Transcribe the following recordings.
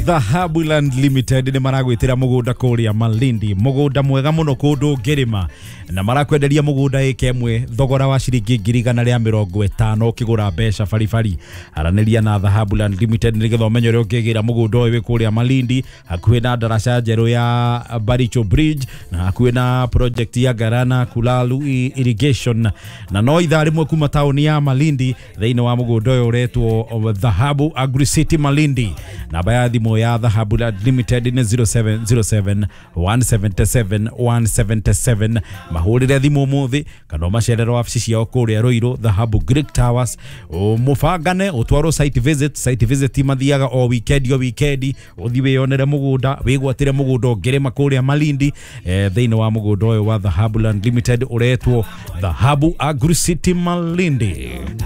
Dhahabuland Limited ni maragwitira mugunda kuria Malindi, mugunda mwega muno kundu ngirima na marakwenderia mugunda ikemwe thogora wa ciringi 150 ukigura besha farifari. Araniria na Dhahabuland Limited ni githomenyo rio kigira mugunda uyu kuria Malindi hakuhi na darasha njeru ya Baricho Bridge na hakuhi na project ya Garana Kulalu Irrigation na no ithaa rimwe kuma tauni ya Malindi thiini wa mugunda uyu uretwo Dhahabu Agri City Malindi. Namba ya thimu ya Dhahabuland Limited ni 0707 177 177. Mahurire thimu muthi kana macerero afisi ciao kuria Ruiru Dhahabu Greek Towers. Mufangane utwaro site visit mathiaga o weekend uthiwe yonere mugunda wigwatire mugunda ngirima kuria Malindi thiini wa mugunda uyu wa Dhahabuland Limited uretwo Dhahabu Agri City Malindi.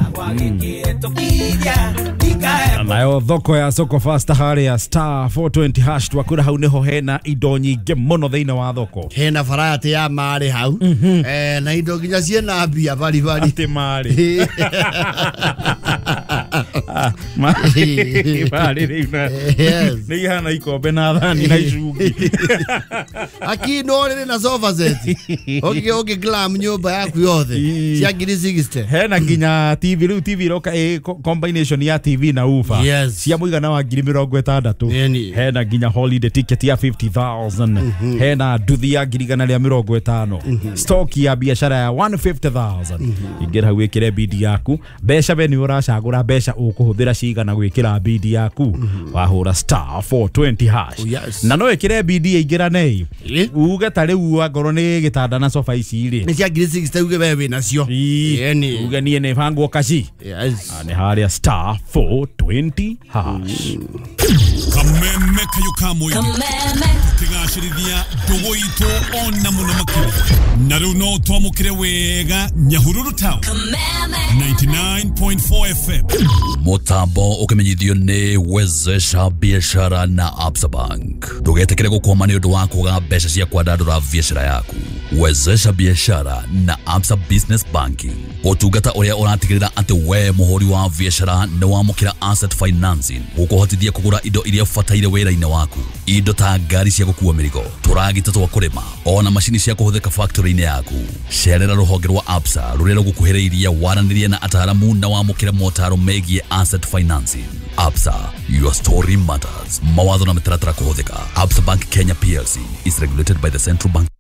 Nayo thoko ya soko fast haria star 420 hash twakura hau niho hena indo nyingi muno thiini wa thoko. Hena variety ya mari hau na indo nginya ciena mbia bari ati mari mari rina ni hana ikombe na thani na icungi akino ri na sofa set okay glam nyumba yaku yothe cia 60. Hena nginya TV roka combination ya TV na ufa cia muigana wa 60. Hena nginya holiday ticket ya 50,000. Hena nduthi ya 150. Stock ya biashara ya 150,000. Ingira gwikire bidi yaku besha beni uracagura besha ukuhuthira cigana gwikira bidi yaku wahura star 420 hash na no ikire bidi ingira nei uga tari uwa ngoro ni gitanda na sofa ici ri ni cia 60 uge wewe nacio uga nie ne fango kaci ni haria star 420 hash. Kameme kayukamwe tigashirithia dogo ito ona muno makuru na riu no twamukire wega Nyahururu Town 99.4 FM. Mutambo ukimenyithio ni Wezesha Biashara na Absa Bank. Tugetekere gukoma ni undu wa kuga mbeca cia kwandandura biashara yaku. Wezesha Biashara na Absa Business Banking. Utungata uria uratigirira ati we muhuri wa biashara ni wamukira asset financing ukuhotithia kugura indo iria fataire wira-ini waku. Indo ta ngari cia gukua mirigo, turagita twa kurima, ona mashini cia kuhuthika factory-ini yaku. Cerera ruhonge rwa Absa rurira gukuhiriria waraniria na ataramu na wamukira motaro megie asset financing. Absa, your story matters. Mawatho na mitaratara kuhuthika. Absa Bank Kenya PLC is regulated by the Central Bank.